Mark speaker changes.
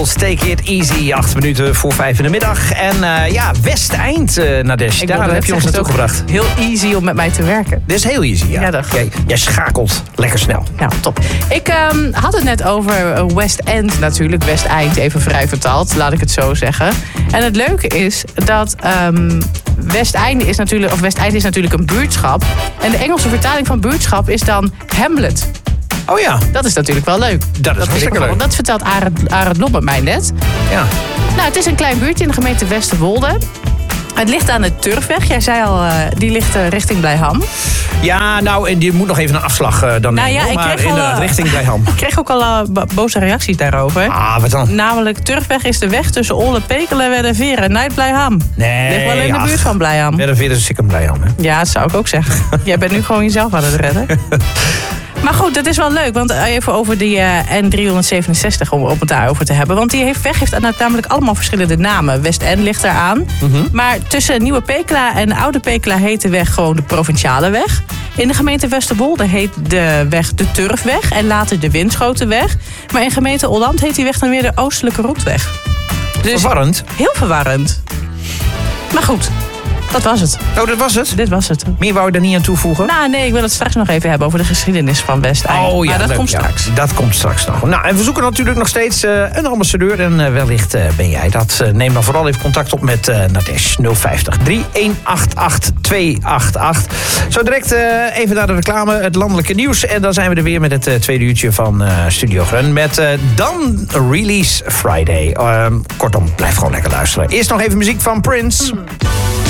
Speaker 1: Take it easy, 8 minuten voor 5 in de middag. En Westeind, Nadesh, daar heb je ons naartoe gebracht.
Speaker 2: Heel easy om met mij te werken.
Speaker 1: Dit is heel easy, ja. Jij schakelt lekker snel.
Speaker 2: Ja, top. Ik had het net over West End natuurlijk. Westeind, even vrij vertaald, laat ik het zo zeggen. En het leuke is dat Westeind is natuurlijk een buurtschap. En de Engelse vertaling van buurtschap is dan Hamlet.
Speaker 1: Oh ja.
Speaker 2: Dat is natuurlijk wel leuk.
Speaker 1: Dat is hartstikke leuk.
Speaker 2: Dat vertelt Arend Lommert mij net.
Speaker 1: Ja.
Speaker 2: Nou, het is een klein buurtje in de gemeente Westerwolde. Het ligt aan de Turfweg. Jij zei al, die ligt richting Blijham.
Speaker 1: Ja, nou, en die moet nog even een afslag dan nemen.
Speaker 2: Ja,
Speaker 1: maar inderdaad, richting Blijham.
Speaker 2: Ik kreeg ook al boze reacties daarover.
Speaker 1: Wat dan?
Speaker 2: Namelijk, Turfweg is de weg tussen Olle, Pekelen, Werderveren en Blijham.
Speaker 1: Nee.
Speaker 2: Ligt wel in de buurt van Blijham.
Speaker 1: Werderveren is een Blijham, hè?
Speaker 2: Ja, dat zou ik ook zeggen. Jij bent nu gewoon jezelf aan het redden. Maar goed, dat is wel leuk, want even over die N367 om het daarover te hebben. Want die weg heeft namelijk allemaal verschillende namen. West-End ligt eraan. Mm-hmm. Maar tussen Nieuwe Pekela en Oude Pekela heet de weg gewoon de Provinciale Weg. In de gemeente Westerwolde heet de weg de Turfweg en later de Winschotenweg. Maar in gemeente Oldambt heet die weg dan weer de Oostelijke Roetweg. Dus
Speaker 1: verwarrend.
Speaker 2: Heel verwarrend. Maar goed. Dat was het.
Speaker 1: Oh, dat was het?
Speaker 2: Dit was het.
Speaker 1: Meer wou je er niet aan toevoegen?
Speaker 2: Nou, nee, ik wil het straks nog even hebben over de geschiedenis van Westeind.
Speaker 1: Oh ja,
Speaker 2: maar dat
Speaker 1: leuk,
Speaker 2: komt straks.
Speaker 1: Dat komt straks nog. Nou, en we zoeken natuurlijk nog steeds een ambassadeur. En wellicht ben jij dat. Neem dan vooral even contact op met Nadesh 050 3188 288. Zo direct even naar de reclame, het landelijke nieuws. En dan zijn we er weer met het tweede uurtje van Studio Grun. Met dan Release Friday. Kortom, blijf gewoon lekker luisteren. Eerst nog even muziek van Prince.